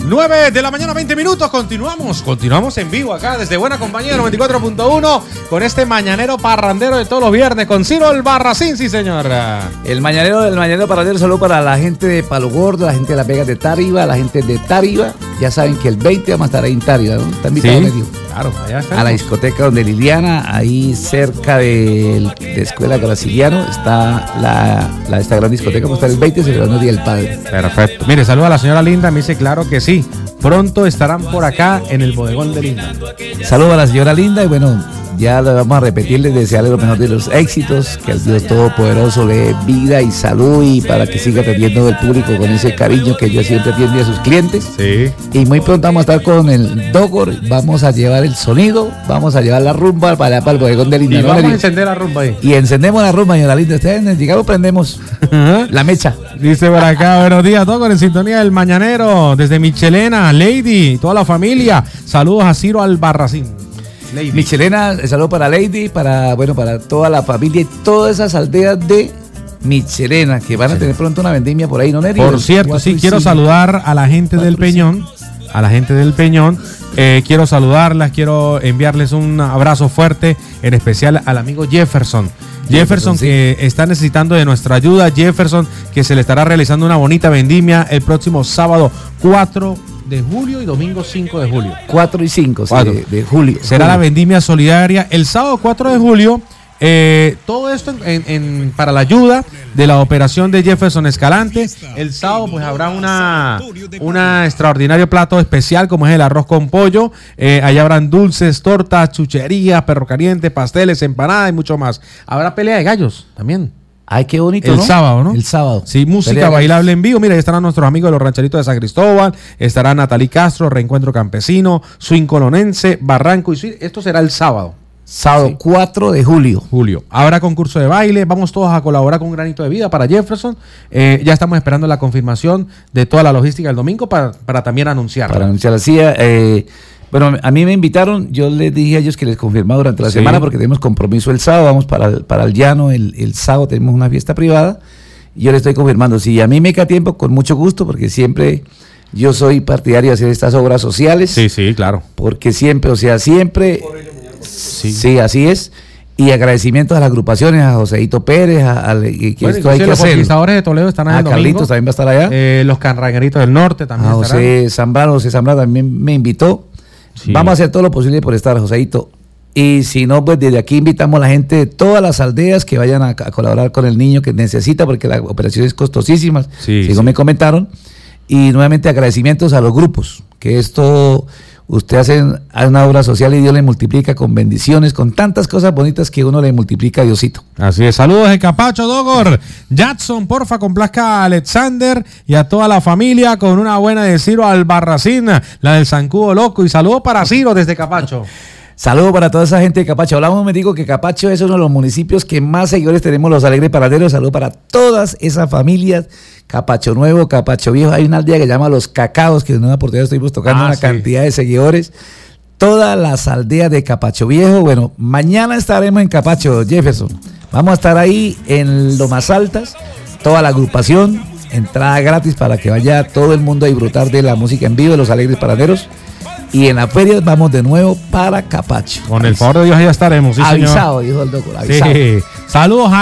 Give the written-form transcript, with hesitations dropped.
9 de la mañana, 20 minutos. Continuamos en vivo acá desde Buena Compañía 94.1 con este mañanero parrandero de todos los viernes con Ciro Albarracín, sí señora. El mañanero parrandero, saludo para la gente de Palo Gordo, la gente de Las Vegas de Táriba, la gente de Táriba. Ya saben que el 20 vamos a estar ahí en Táriba, ¿no? Está invitado, sí, claro, allá está. A la discoteca donde Liliana, ahí cerca de Escuela Graciliano, está esta gran discoteca. Vamos a estar el 20, celebrando el Día del Padre. Perfecto. Mire, saluda a la señora Linda, me dice claro que sí. Pronto estarán por acá en el bodegón de Linda. Saludos a la señora Linda y bueno, ya le vamos a repetirles, desearle lo mejor de los éxitos, que el Dios Todopoderoso le dé vida y salud y para que siga atendiendo al público con ese cariño que ella siempre atiende a sus clientes. Sí. Y muy pronto vamos a estar con el Dogor, vamos a llevar el sonido, vamos a llevar la rumba para el bodegón de Linda. Y vamos a encender la rumba ahí. Y encendemos la rumba, señora Linda. Ustedes llegamos, prendemos la mecha. Dice por acá, buenos días, Dogor, en sintonía del mañanero, desde Michelena, Lady, toda la familia. Saludos a Ciro Albarracín. Lady. Michelena, saludo para Lady, para toda la familia y todas esas aldeas de Michelena que van a tener pronto una vendimia por ahí, ¿no, Neri? Por cierto, sí, quiero saludar a la gente del Peñón. A la gente del Peñón, quiero saludarlas, quiero enviarles un abrazo fuerte, en especial al amigo Jefferson, sí, que está necesitando de nuestra ayuda. Jefferson, que se le estará realizando una bonita vendimia el próximo sábado 4 de julio y domingo 5 de julio. 4 y 5 de julio. Será la vendimia solidaria el sábado 4 de julio. Todo esto para la ayuda de la operación de Jefferson Escalante. El sábado pues habrá una extraordinario plato especial como es el arroz con pollo. Allá habrán dulces, tortas, chucherías, perro caliente, pasteles, empanadas y mucho más. Habrá pelea de gallos también. Ay, qué bonito, el ¿no? Sábado, ¿no? El sábado. Sí, música bailable en vivo. Mira, ahí estarán nuestros amigos de los rancheritos de San Cristóbal. Estará Natalí Castro, Reencuentro Campesino, Swing Colonense, Barranco y Swing. Esto será el sábado. Sábado, sí. 4 de julio. Habrá concurso de baile. Vamos todos a colaborar con un granito de vida para Jefferson. Ya estamos esperando la confirmación de toda la logística el domingo para también anunciarla. Para anunciarla, sí. Bueno, a mí me invitaron, yo les dije a ellos que les confirmaba durante la semana porque tenemos compromiso el sábado, vamos para el llano, el sábado tenemos una fiesta privada y yo les estoy confirmando. Si a mí me queda tiempo, con mucho gusto, porque siempre yo soy partidario de hacer estas obras sociales. Sí, claro. Porque siempre, sí, así es. Y agradecimientos a las agrupaciones, a Joséito Pérez, esto hay que los hacer. Los Conquistadores de Toledo están ahí el domingo. Carlitos también va a estar allá. Los Carrangueritos del Norte también estarán. José Zambrano también me invitó. Sí. Vamos a hacer todo lo posible por estar, Joséito. Y si no, pues desde aquí invitamos a la gente de todas las aldeas que vayan a colaborar con el niño que necesita, porque la operación es costosísima, según me comentaron. Y nuevamente agradecimientos a los grupos, que esto usted hace una obra social y Dios le multiplica con bendiciones, con tantas cosas bonitas que uno le multiplica a Diosito. Así es, saludos de Capacho, Dogor. Jackson, porfa, complazca a Alexander y a toda la familia con una buena de Ciro Albarracín, la del Zancudo Loco. Y saludos para Ciro desde Capacho. Saludos para toda esa gente de Capacho. Hablamos, me digo que Capacho es uno de los municipios que más seguidores tenemos, los Alegres Paraderos. Saludos para todas esas familias. Capacho Nuevo, Capacho Viejo. Hay una aldea que se llama Los Cacaos, que en una oportunidad estuvimos tocando una cantidad de seguidores. Todas las aldeas de Capacho Viejo. Bueno, mañana estaremos en Capacho, Jefferson. Vamos a estar ahí en Lomas Altas. Toda la agrupación. Entrada gratis para que vaya todo el mundo a disfrutar de la música en vivo de los Alegres Paraderos. Y en la feria vamos de nuevo para Capacho. Con el favor de Dios ya estaremos, sí, avisado, señor. Dijo el doctor, avisado. Sí. Saludos a